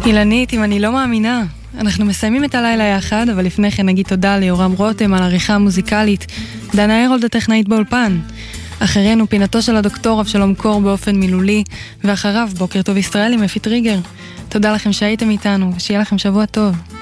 אילנית, אם אני לא מאמינה. אנחנו מסיימים את הלילה יחד, אבל לפני כן נגיד תודה ליורם רותם על העריכה המוזיקלית, דנה הרולד הטכנאית באולפן. אחרינו פינתו של הדוקטור אבשלום קור באופן מילולי, ואחריו בוקר טוב ישראל עם אפי טריגר. תודה לכם שהייתם איתנו, ושיהיה לכם שבוע טוב.